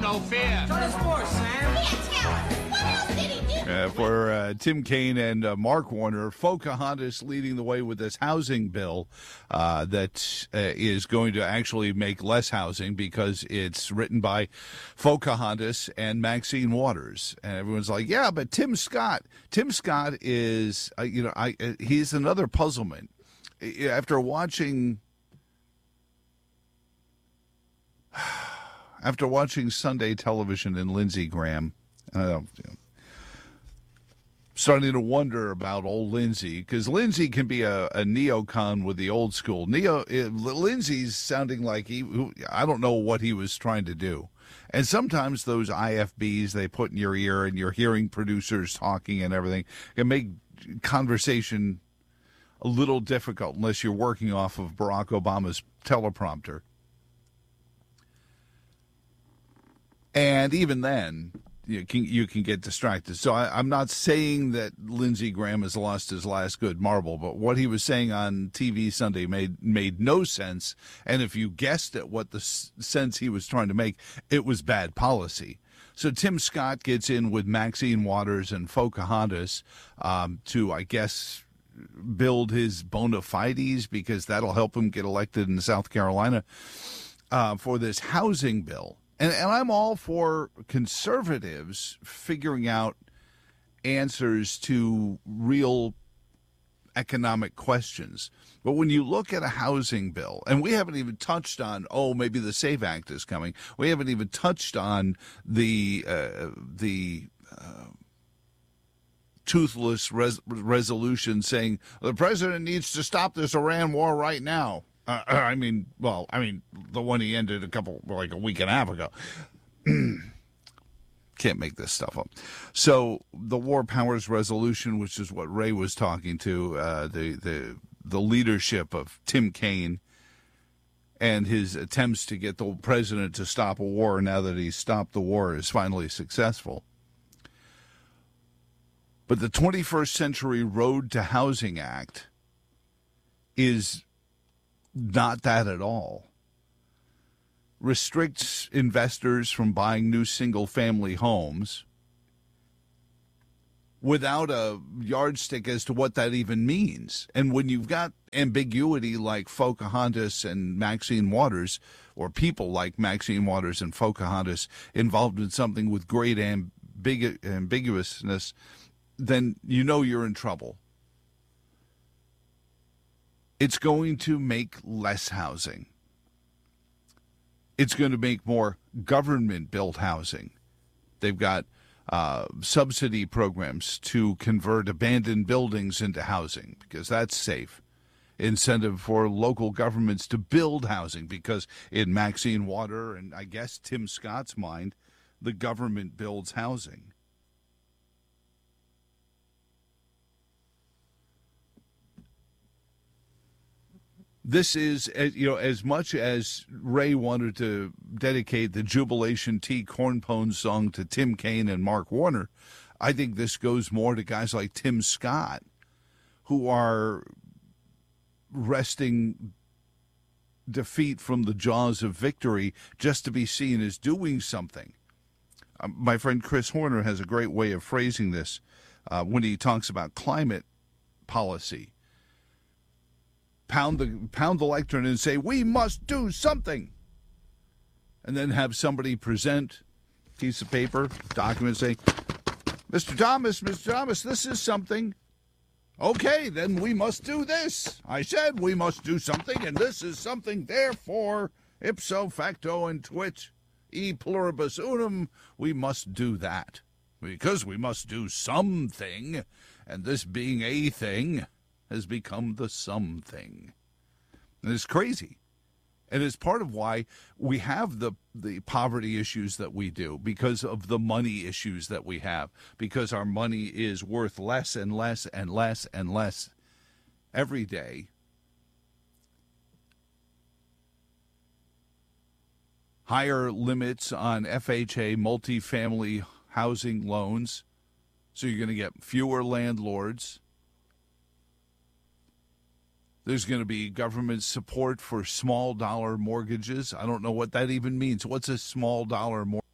no fear. Tell us more, Sam. Can't tell us. What else did he do? For Tim Kaine and Mark Warner, Pocahontas leading the way with this housing bill that is going to actually make less housing because it's written by Pocahontas and Maxine Waters. And everyone's like, yeah, but Tim Scott is, he's another puzzlement. After watching Sunday television and Lindsey Graham, starting to wonder about old Lindsey, because Lindsey can be a neocon with the old school. Lindsey's sounding like I don't know what he was trying to do. And sometimes those IFBs they put in your ear and you're hearing producers talking and everything can make conversation a little difficult unless you're working off of Barack Obama's teleprompter. And even then, you can get distracted. So I'm not saying that Lindsey Graham has lost his last good marble, but what he was saying on TV Sunday made no sense. And if you guessed at what the sense he was trying to make, it was bad policy. So Tim Scott gets in with Maxine Waters and Pocahontas to, I guess, build his bona fides, because that'll help him get elected in South Carolina for this housing bill. And I'm all for conservatives figuring out answers to real economic questions. But when you look at a housing bill, and we haven't even touched on, maybe the SAVE Act is coming. We haven't even touched on the toothless resolution saying the president needs to stop this Iran war right now. The one he ended a week and a half ago. Can't make this stuff up. So the War Powers Resolution, which is what Ray was talking to, the leadership of Tim Kaine and his attempts to get the president to stop a war now that he's stopped the war, is finally successful. But the 21st Century Road to Housing Act is not that at all. Restricts investors from buying new single-family homes without a yardstick as to what that even means. And when you've got ambiguity like Pocahontas and Maxine Waters, or people like Maxine Waters and Pocahontas involved in something with great ambiguousness, then you know you're in trouble. It's going to make less housing. It's going to make more government-built housing. They've got subsidy programs to convert abandoned buildings into housing, because that's safe. Incentive for local governments to build housing, because in Maxine Waters and I guess Tim Scott's mind, the government builds housing. This is, as much as Ray wanted to dedicate the Jubilation Tea Corn Pone song to Tim Kaine and Mark Warner, I think this goes more to guys like Tim Scott, who are wresting defeat from the jaws of victory just to be seen as doing something. My friend Chris Horner has a great way of phrasing this when he talks about climate policy. Pound the lectern and say, we must do something. And then have somebody present a piece of paper, document, say, Mr. Thomas, this is something. Okay, then we must do this. I said we must do something, and this is something. Therefore, ipso facto and twit, e pluribus unum, we must do that. Because we must do something, and this being a thing has become the something. And it's crazy. And it's part of why we have the poverty issues that we do, because of the money issues that we have, because our money is worth less and less and less and less every day. Higher limits on FHA multifamily housing loans, so you're going to get fewer landlords. There's going to be government support for small dollar mortgages. I don't know what that even means. What's a small dollar mortgage?